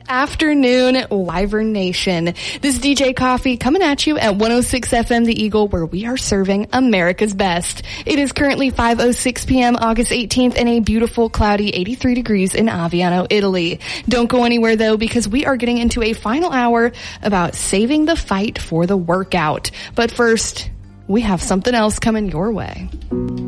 Afternoon, Wyvern Nation. This is DJ Coffee coming at you at 106 FM The Eagle, where we are serving America's best. It is currently 5:06 p.m. August 18th and a beautiful cloudy 83 degrees in Aviano, Italy. Don't go anywhere though, because we are getting into a final hour about saving the fight for the workout. But first, we have something else coming your way.